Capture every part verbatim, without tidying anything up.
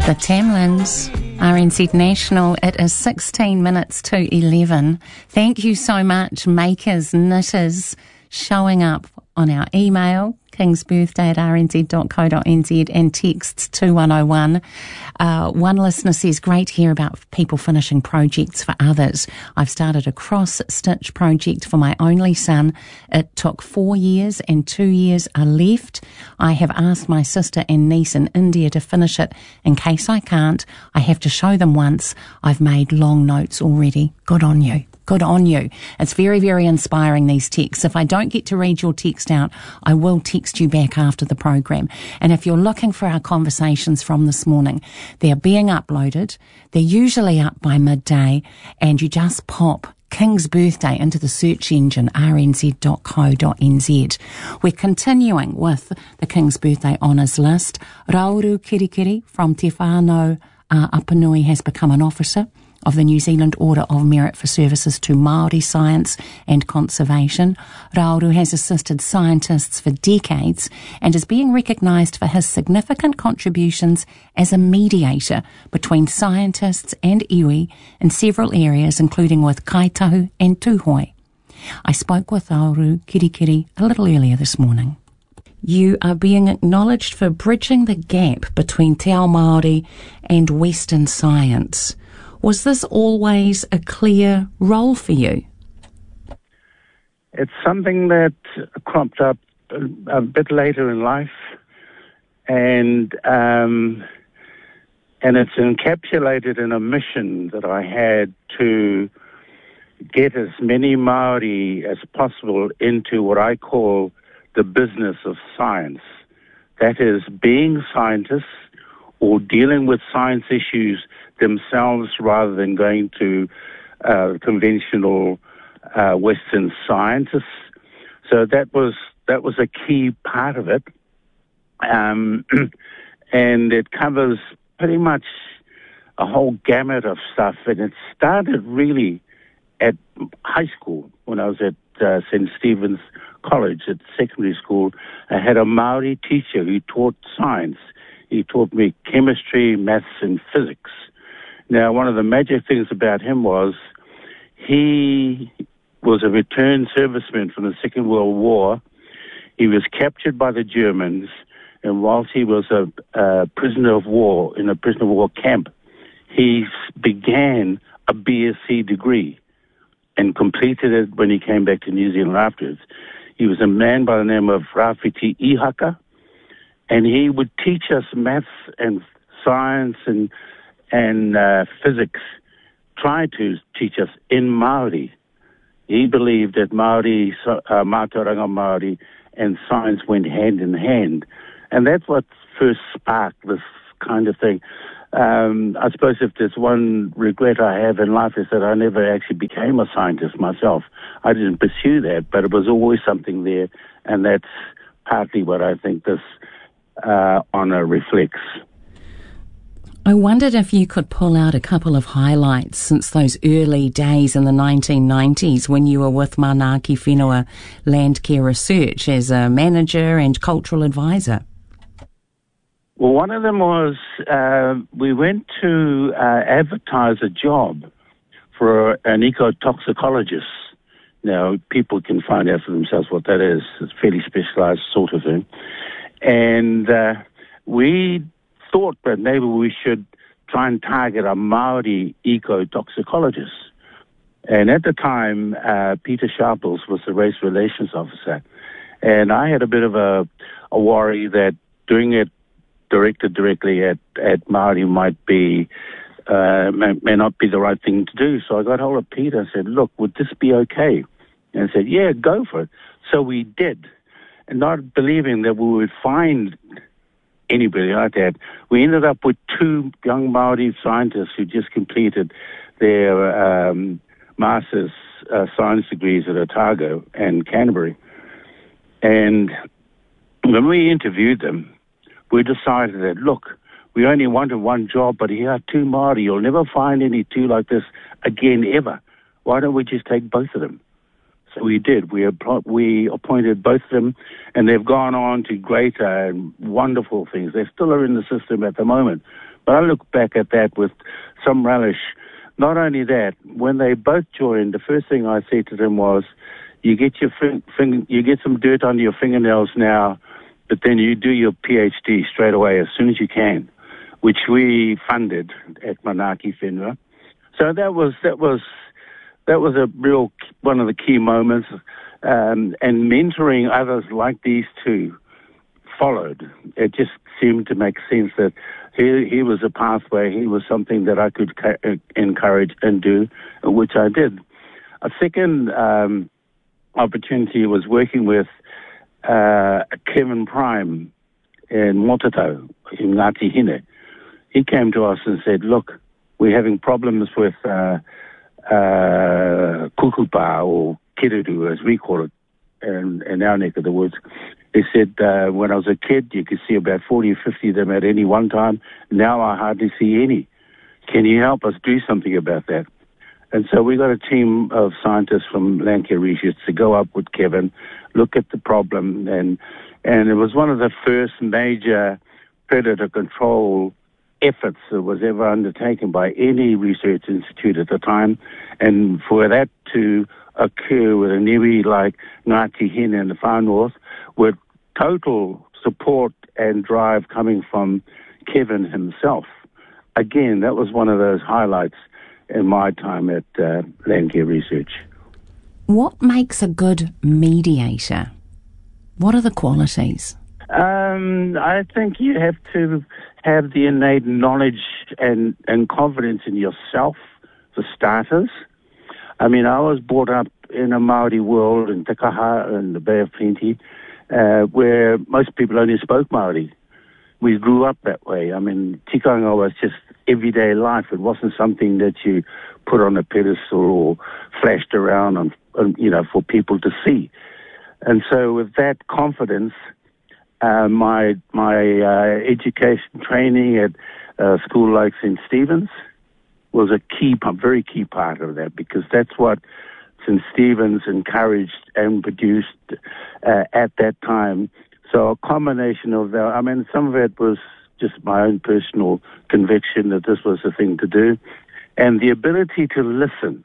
The Tamlins, R N Z National. It is sixteen minutes to eleven. Thank you so much, makers, knitters, showing up on our email, kingsbirthday at r n z dot co dot n z, and texts two one oh one. Uh, one listener says, great to hear about people finishing projects for others. I've started a cross-stitch project for my only son. It took four years and two years are left. I have asked my sister and niece in India to finish it. In case I can't, I have to show them once. I've made long notes already. Good on you. Good on you. It's very, very inspiring, these texts. If I don't get to read your text out, I will text you back after the program. And if you're looking for our conversations from this morning, they're being uploaded. They're usually up by midday, and you just pop King's Birthday into the search engine, r n z dot co dot n z. We're continuing with the King's Birthday Honours list. Rauru Kirikiri from Te Whānau uh, Apanui has become an officer of the New Zealand Order of Merit for services to Māori science and conservation. Rauru has assisted scientists for decades and is being recognised for his significant contributions as a mediator between scientists and iwi in several areas, including with kaitahu and tūhoi. I spoke with Rauru Kirikiri a little earlier this morning. You are being acknowledged for bridging the gap between Te Ao Māori and Western science. Was this always a clear role for you? It's something that cropped up a, a bit later in life, and um, and it's encapsulated in a mission that I had to get as many Māori as possible into what I call the business of science. That is, being scientists or dealing with science issues themselves rather than going to uh, conventional uh, Western scientists. So that was that was a key part of it, um, and it covers pretty much a whole gamut of stuff. And it started really at high school when I was at uh, Saint Stephen's College at secondary school. I had a Māori teacher who taught science. He taught me chemistry, maths, and physics. Now, one of the magic things about him was he was a returned serviceman from the Second World War. He was captured by the Germans, and whilst he was a, a prisoner of war in a prisoner of war camp, he began a B S c degree and completed it when he came back to New Zealand afterwards. He was a man by the name of Rafiti Ihaka, and he would teach us maths and science and and uh, physics, try to teach us in Māori. He believed that Māori, uh, Mātauranga Māori, and science went hand in hand. And that's what first sparked this kind of thing. Um, I suppose if there's one regret I have in life is that I never actually became a scientist myself. I didn't pursue that, but it was always something there, and that's partly what I think this uh, honour reflects. I wondered if you could pull out a couple of highlights since those early days in the nineteen nineties when you were with Manaki Whenua Landcare Research as a manager and cultural advisor. Well, one of them was uh, we went to uh, advertise a job for an ecotoxicologist. Now, people can find out for themselves what that is. It's a fairly specialised sort of thing. And uh, we thought that maybe we should try and target a Māori ecotoxicologist. And at the time, uh, Peter Sharples was the race relations officer. And I had a bit of a, a worry that doing it directed directly at, at Māori might be, uh, may, may not be the right thing to do. So I got hold of Peter and said, look, would this be okay? And he said, yeah, go for it. So we did. And not believing that we would find anybody like that, we ended up with two young Māori scientists who just completed their um, master's uh, science degrees at Otago and Canterbury. And when we interviewed them, we decided that, look, we only wanted one job, but here are two Māori. You'll never find any two like this again ever. Why don't we just take both of them? So we did. We we appointed both of them, and they've gone on to greater and wonderful things. They still are in the system at the moment, But I look back at that with some relish. Not only that, when they both joined, the first thing I said to them was, you get your fin- fin- you get some dirt under your fingernails now, but then you do your PhD straight away as soon as you can, which we funded at Manaki Whenua. So that was that was that was a real one of the key moments, um, and mentoring others like these two followed. It just seemed to make sense that he he was a pathway. He was something that I could ca- encourage and do, which I did. A second um, opportunity was working with uh, Kevin Prime in Mototau, in Ngāti Hine. He came to us and said, look, we're having problems with uh, uh, kukupa, or kiriru, as we call it in, in our neck of the woods. He said, uh, when I was a kid, you could see about forty or fifty of them at any one time. Now I hardly see any. Can you help us do something about that? And so we got a team of scientists from Landcare Research to go up with Kevin, look at the problem, and and it was one of the first major predator control efforts that was ever undertaken by any research institute at the time. And for that to occur with a niwi like Ngāti Hine in the far north, with total support and drive coming from Kevin himself, again, that was one of those highlights in my time at uh, Landcare Research. What makes a good mediator? What are the qualities? Um, I think you have to have the innate knowledge and, and confidence in yourself, for starters. I mean, I was brought up in a Māori world in Te Kaha and the Bay of Plenty, uh, where most people only spoke Māori. We grew up that way. I mean, tikanga was just everyday life. It wasn't something that you put on a pedestal or flashed around on, on you know, for people to see. And so with that confidence, uh, my my uh, education training at a school like Saint Stephen's was a key, a very key part of that, because that's what Saint Stephen's encouraged and produced uh, at that time. So a combination of that, I mean, some of it was just my own personal conviction that this was the thing to do, and the ability to listen.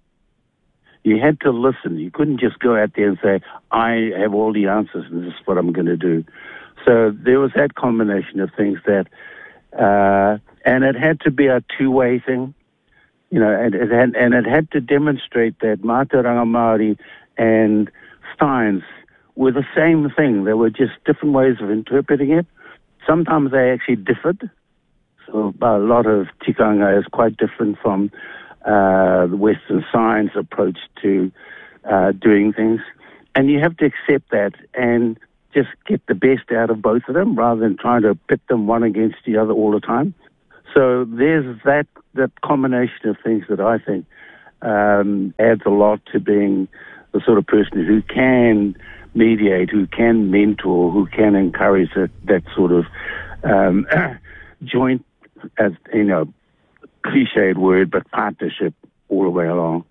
You had to listen. You couldn't just go out there and say, I have all the answers and this is what I'm going to do. So there was that combination of things that, uh, and it had to be a two-way thing, you know, and it had, and it had to demonstrate that Mātauranga Māori and Steins were the same thing. There were just different ways of interpreting it. Sometimes they actually differed. So a lot of tikanga is quite different from uh, the Western science approach to uh, doing things. And you have to accept that and just get the best out of both of them rather than trying to pit them one against the other all the time. So there's that, that combination of things that I think um, adds a lot to being the sort of person who can mediate, who can mentor, who can encourage that, that sort of um, joint, as you know, cliched word, but partnership all the way along.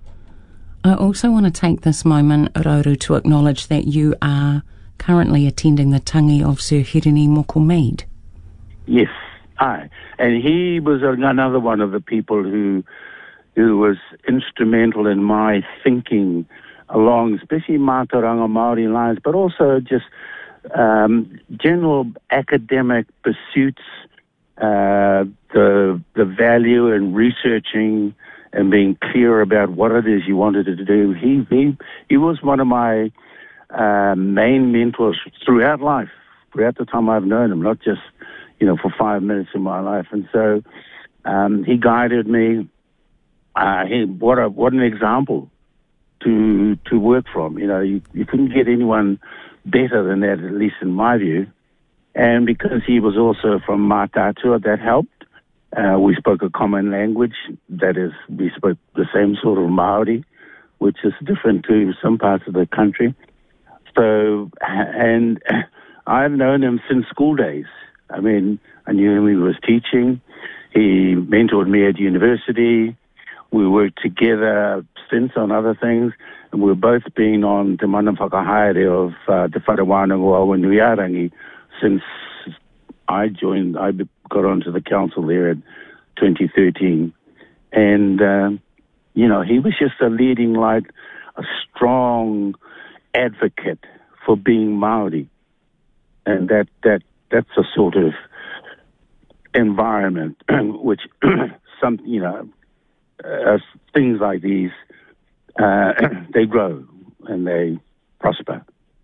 I also want to take this moment, Rauru, to acknowledge that you are currently attending the tangi of Sir Hirini Mokomead. Yes, aye. And he was another one of the people who who was instrumental in my thinking along, especially Mātauranga Māori lines, but also just um, general academic pursuits, uh, the the value in researching and being clear about what it is you wanted to do. He he, he was one of my uh, main mentors throughout life, throughout the time I've known him, not just, you know, for five minutes in my life. And so um, he guided me. Uh, he, what a what an example to to work from. You know, you, you couldn't get anyone better than that, at least in my view. And because he was also from Mātātua, that helped. Uh, we spoke a common language. That is, we spoke the same sort of Māori, which is different to some parts of the country. So, and I've known him since school days. I mean, I knew him when he was teaching. He mentored me at university. We worked together since on other things, and we've both been on Te Mana Whakahaere of uh, Te Whare Wānanga o Nuiarangi since I joined, I got onto the council there in twenty thirteen. And, um, you know, he was just a leading light, a strong advocate for being Maori. And that, that that's a sort of environment which some, you know, uh, things like these, uh, they grow and they prosper.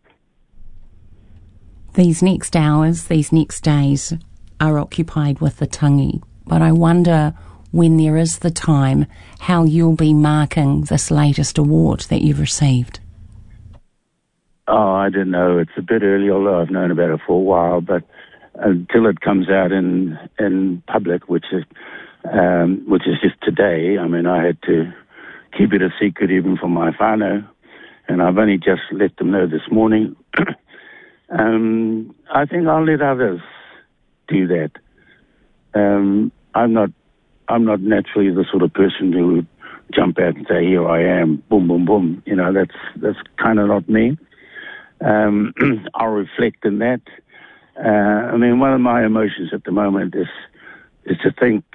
These next hours, these next days are occupied with the tangi, but I wonder when there is the time how you'll be marking this latest award that you've received. Oh, I don't know. It's a bit early, although I've known about it for a while, but until it comes out in in public, which is um, which is just today. I mean, I had to keep it a secret even from my whānau, and I've only just let them know this morning. um, I think I'll let others do that. Um, I'm not I'm not naturally the sort of person who would jump out and say, "Here I am, boom, boom, boom." You know, that's that's kind of not me. Um, I'll reflect in that. Uh, I mean, one of my emotions at the moment is is to think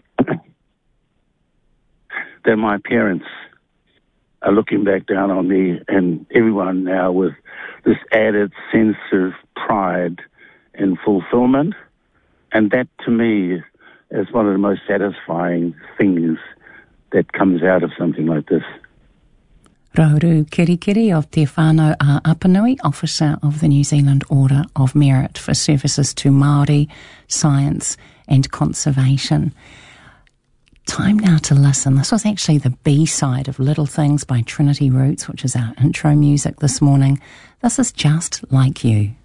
that my parents are looking back down on me and everyone now with this added sense of pride and fulfillment. And that, to me, is one of the most satisfying things that comes out of something like this. Rauru Kirikiri of Te Whānau a Apanui, Officer of the New Zealand Order of Merit for Services to Māori, Science and Conservation. Time now to listen. This was actually the B-side of Little Things by Trinity Roots, which is our intro music this morning. This is Just Like You.